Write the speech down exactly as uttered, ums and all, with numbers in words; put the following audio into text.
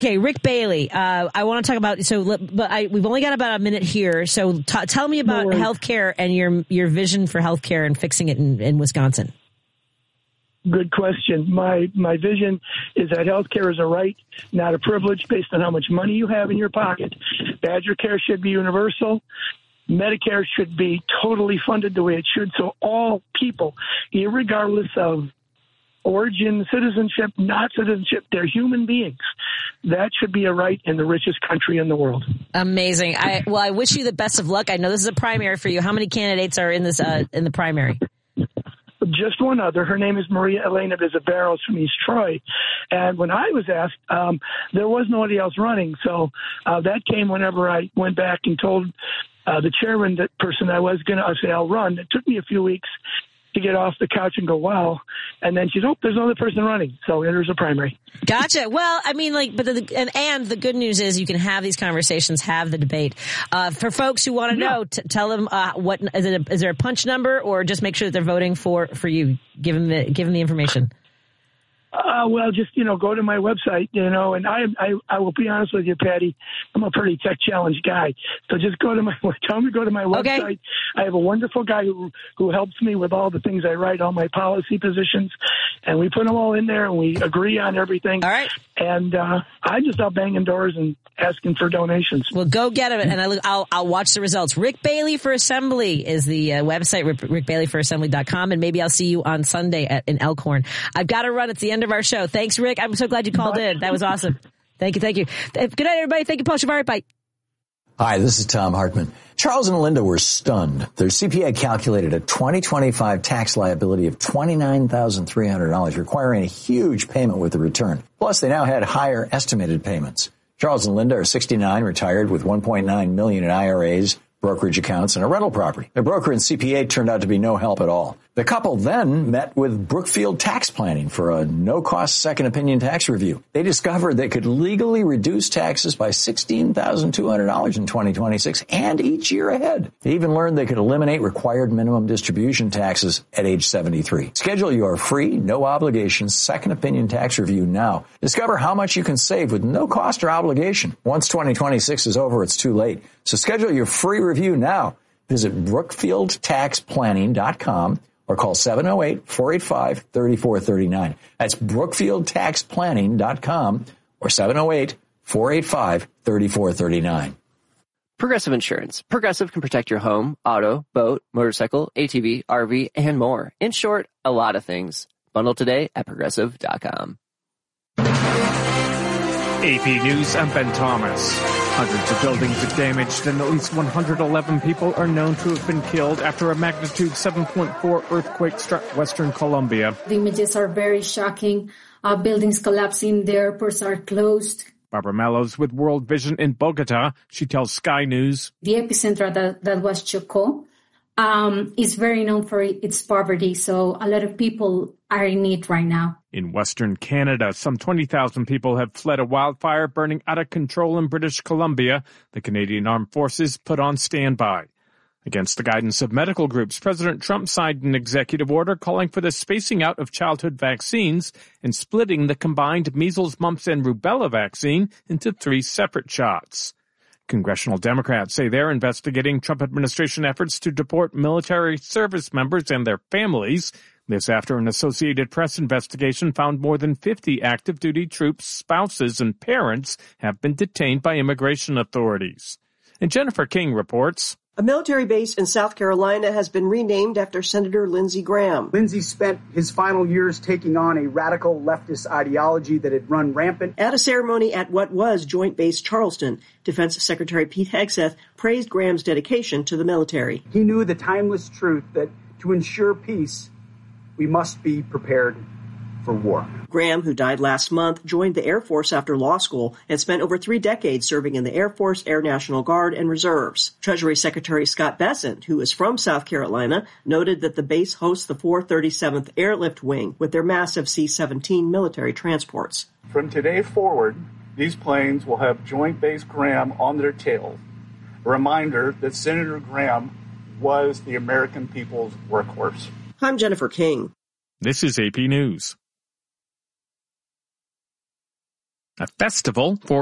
Okay, Rick Bailey. Uh, I want to talk about so, but I, we've only got about a minute here. So, t- tell me about no healthcare and your your vision for healthcare and fixing it in, in Wisconsin. Good question. My my vision is that healthcare is a right, not a privilege, based on how much money you have in your pocket. Badger Care should be universal. Medicare should be totally funded the way it should, so all people, irregardless of origin, citizenship, not citizenship, they're human beings. That should be a right in the richest country in the world. Amazing. I, well, I wish you the best of luck. I know this is a primary for you. How many candidates are in this uh, in the primary? Just one other. Her name is Maria Elena Vizabarros from East Troy. And when I was asked, um, there was nobody else running. So uh, that came whenever I went back and told uh, the chairman, that person I was going to say, I'll run. It took me a few weeks to get off the couch and go, wow. And then she's, oh, there's another person running. So there's a primary. Gotcha. Well, I mean, like, but the, and, and the good news is you can have these conversations, have the debate. Uh, for folks who want to yeah. know, t- tell them, uh, what, is it a, is there a punch number, or just make sure that they're voting for, for you? Give them the, give them the information. Uh, well, just, you know, go to my website, you know, and I, I, I will be honest with you, Patty, I'm a pretty tech challenged guy. So just go to my, tell me to go to my website. Okay. I have a wonderful guy who, who helps me with all the things I write, all my policy positions, and we put them all in there and we agree on everything. All right. And, uh, I just out banging doors and asking for donations. Well, go get it. And I, I'll, I'll watch the results. Rick Bailey for Assembly is the uh, website, rick, rick bailey for assembly dot com. And maybe I'll see you on Sunday at, in Elkhorn. I've got to run. It's the end of our show. Thanks, Rick. I'm so glad you called Bye. in. That was awesome. Thank you. Thank you. Good night, everybody. Thank you, Paul Shavari. Bye. Hi, this is Tom Hartman. Charles and Linda were stunned. Their C P A calculated a twenty twenty-five tax liability of twenty-nine thousand three hundred dollars, requiring a huge payment with the return. Plus, they now had higher estimated payments. Charles and Linda are sixty-nine, retired with one point nine million dollars in I R As, brokerage accounts, and a rental property. Their broker and C P A turned out to be no help at all. The couple then met with Brookfield Tax Planning for a no-cost second opinion tax review. They discovered they could legally reduce taxes by sixteen thousand two hundred dollars in twenty twenty-six and each year ahead. They even learned they could eliminate required minimum distribution taxes at age seventy-three. Schedule your free, no-obligation second opinion tax review now. Discover how much you can save with no cost or obligation. Once twenty twenty-six is over, it's too late. So schedule your free review now. Visit brookfield tax planning dot com. or call seven oh eight, four eight five, three four three nine. That's brookfield tax planning dot com or seven oh eight, four eight five, three four three nine. Progressive Insurance. Progressive can protect your home, auto, boat, motorcycle, A T V, R V, and more. In short, a lot of things. Bundle today at progressive dot com. A P News, I'm Ben Thomas. Hundreds of buildings are damaged and at least one hundred eleven people are known to have been killed after a magnitude seven point four earthquake struck Western Colombia. The images are very shocking. Uh, buildings collapsing, the airports are closed. Barbara Mellows with World Vision in Bogota. She tells Sky News. The epicenter that, that was Chocó um, is very known for its poverty, so a lot of people are in need right now. In Western Canada, some twenty thousand people have fled a wildfire burning out of control in British Columbia. The Canadian Armed Forces put on standby. Against the guidance of medical groups, President Trump signed an executive order calling for the spacing out of childhood vaccines and splitting the combined measles, mumps, and rubella vaccine into three separate shots. Congressional Democrats say they're investigating Trump administration efforts to deport military service members and their families. This after an Associated Press investigation found more than fifty active duty troops, spouses, and parents have been detained by immigration authorities. And Jennifer King reports. A military base in South Carolina has been renamed after Senator Lindsey Graham. Lindsey spent his final years taking on a radical leftist ideology that had run rampant. At a ceremony at what was Joint Base Charleston, Defense Secretary Pete Hegseth praised Graham's dedication to the military. He knew the timeless truth that to ensure peace, we must be prepared for war. Graham, who died last month, joined the Air Force after law school and spent over three decades serving in the Air Force, Air National Guard, and Reserves. Treasury Secretary Scott Bessent, who is from South Carolina, noted that the base hosts the four thirty-seventh Airlift Wing with their massive C seventeen military transports. From today forward, these planes will have Joint Base Graham on their tails, a reminder that Senator Graham was the American people's workhorse. I'm Jennifer King. This is A P News. A festival for